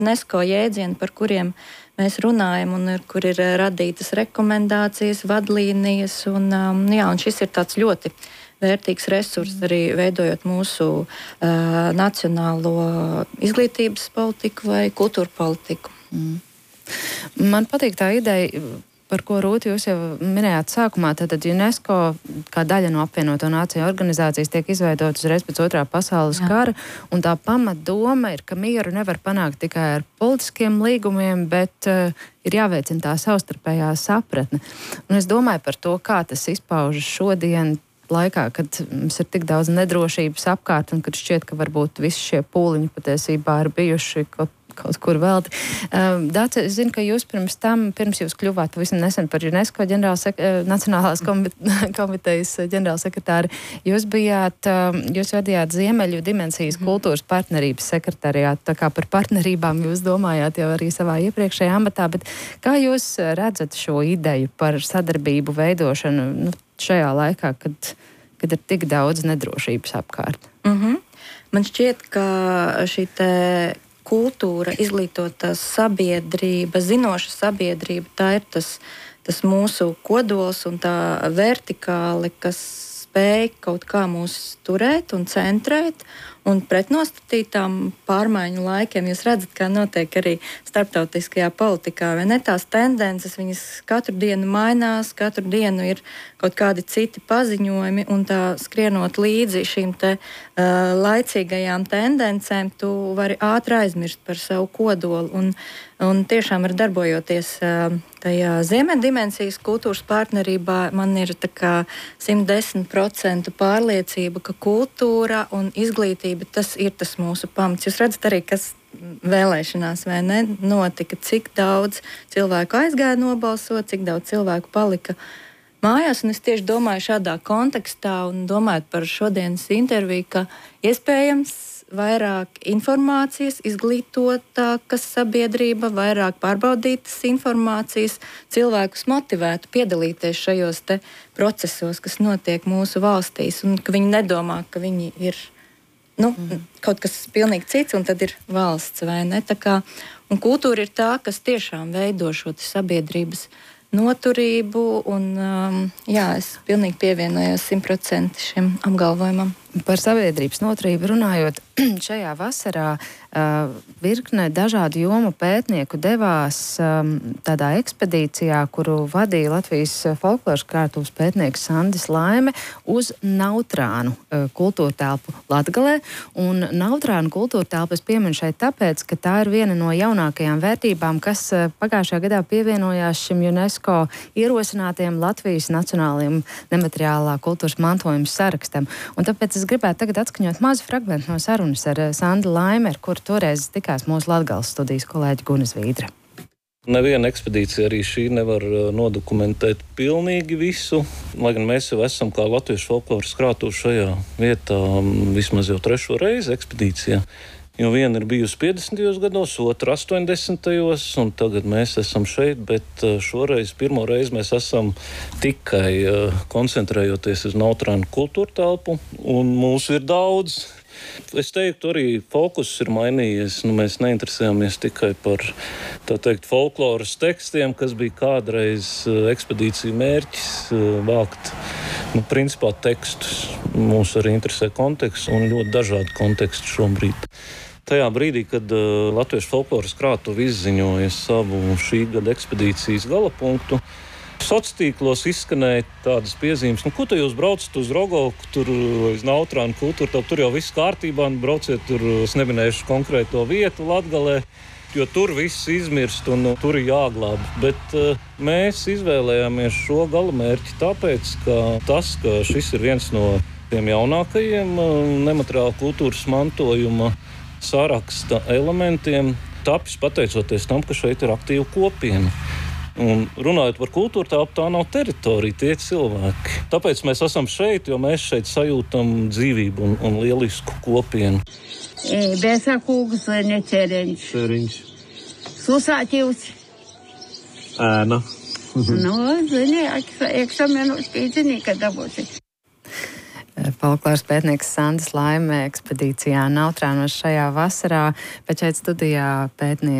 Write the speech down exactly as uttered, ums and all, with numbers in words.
UNESCO jēdzieni, par kuriem mēs runājam, un ir, kur ir radītas rekomendācijas, vadlīnijas, un, um, jā, un šis ir tāds ļoti vērtīgs resurss arī veidojot mūsu uh, nacionālo izglītības politiku vai kultūra politiku. Mm. Man patīk tā ideja, par ko, Rūta, jūs jau minējāt sākumā, tad UNESCO kā daļa no apvienoto nāciju organizācijas tiek izveidot uzreiz pēc otrā pasaules Jā. kara, un tā pamatdoma ir, ka mieru nevar panākt tikai ar politiskiem līgumiem, bet uh, ir jāveicina tā savstarpējā sapratne. Un es domāju par to, kā tas izpaužas šodien laikā, kad mums ir tik daudz nedrošības apkārt un kad šķiet, ka varbūt visi šie pūliņi patiesībā ir bijuši kaut, kaut kur velti. Um, Dāce, es zinu, ka jūs pirms tam, pirms jūs kļuvāt pavisam nesen par UNESCO ģenerālsek- Nacionālās komitejas ģenerālsekretāri, jūs bijāt, um, jūs vadījāt Ziemeļu dimensijas kultūras partnerības sekretariātu, tā kā par partnerībām jūs domājāt jau arī savā iepriekšējā amatā, bet kā jūs redzat šo ideju par sadarbību veidošanu, nu, šajā laikā, kad, kad ir tik daudz nedrošības apkārt? Mm-hmm. Man šķiet, ka šī te kultūra, izglītotā sabiedrība, zinoša sabiedrība, tā ir tas, tas mūsu kodols un tā vertikāli, kas spēj kaut kā mūs turēt un centrēt un pretnostatītām pārmaiņu laikiem. Jūs redzat, kā notiek arī starptautiskajā politikā, vai ne? Tās tendences, viņas katru dienu mainās, katru dienu ir kaut kādi citi paziņojumi, un tā skrienot līdzi šīm te uh, laicīgajām tendencēm, tu vari ātri aizmirst par savu kodolu, un, un tiešām ir darbojoties uh, tajā Ziemeļdimensijas kultūras partnerībā, man ir tā kā simt desmit procenti pārliecība, ka kultūra un izglītība, tas ir tas mūsu pamats. Jūs redzat arī, kas vēlēšanās vai ne notika, cik daudz cilvēku aizgāja nobalsot, cik daudz cilvēku palika mājās, un es tieši domāju šādā kontekstā un domājot par šodienas interviju, ka iespējams vairāk informācijas, izglītotākas sabiedrība, vairāk pārbaudītas informācijas cilvēkus motivētu piedalīties šajos te procesos, kas notiek mūsu valstīs, un ka viņi nedomā, ka viņi ir nu, mm. kaut kas pilnīgi cits, un tad ir valsts, vai ne? Tā kā, un kultūra ir tā, kas tiešām veido šo sabiedrības noturību, un um, jā, es pilnīgi pievienojos simt procenti šim apgalvojumam. Par sabiedrības noturību runājot, šajā vasarā uh, virkne dažādu jomu pētnieku devās um, tādā ekspedīcijā, kuru vadīja Latvijas folkloras krātuves pētnieks Sandis Laime uz Nautrānu uh, kultūra telpu Latgalē. Un Nautrānu kultūra telpu es pieminu šeit tāpēc, ka tā ir viena no jaunākajām vērtībām, kas uh, pagājušajā gadā pievienojās šim UNESCO ierosinātiem Latvijas nacionālajiem nemateriālā kultūras mantojuma sarakstam. Un tāpēc es gribētu tagad atskaņot mazu fragmentu no sarunas ar Sandu Laimeru, kur toreiz tikās mūsu Latgales studijas kolēģi Guna Zvīdra. Neviena ekspedīcija arī šī nevar nodokumentēt pilnīgi visu, lai gan mēs jau esam kā Latviešu folkloras krātuve šajā vietā vismaz jau trešo reizi ekspedīcijā. Jo viena ir bijusi piecdesmitajos gados, otra astoņdesmitajos, un tagad mēs esam šeit, bet šoreiz pirmo reizi mēs esam tikai koncentrējoties uz Nautrānu kultūra telpu, un mūsu ir daudz. Es teiktu, arī fokus ir mainījies. Nu, mēs neinteresējamies tikai par, tā teikt, folkloras tekstiem, kas bija kādreiz ekspedīciju mērķis vākt, nu, principā tekstus. Mūs arī interesē konteksts un ļoti dažādi konteksti šobrīd. Tajā brīdī, kad uh, Latviešu folkloras krātuve izziņoja savu šī gada ekspedīcijas galapunktu, sociālos tīklos izskanēja tādas piezīmes, nu, ko te jūs braucat uz Rogovku, tur uz Nautrānu kultūru, tur jau viss kārtībā, un brauciet tur, es neminēšu konkrēto vietu Latgalē, jo tur viss izmirst un tur ir jāglāb. Bet uh, mēs izvēlējāmies šo galamērķi tāpēc, ka tas, ka šis ir viens no tiem jaunākajiem uh, nemateriāla kultūras mantojuma saraksta elementiem, tapis pateicoties tam, ka šeit ir aktīva kopiena. Un runājot par kultūru telpu, tā nav teritorija, tie cilvēki. Tāpēc mēs esam šeit, jo mēs šeit sajūtam dzīvību un, un lielisku kopienu. Bēsā kūgas vai ne cēriņš? Cēriņš. Susātīvs? Ēna. Nu, zini, eksamenus pīdzinī, kad dabūsi. Folkloras pētnieks Sandis Laime ekspedīcijā Nautrānos šajā vasarā, bet šeit studijā pētnieks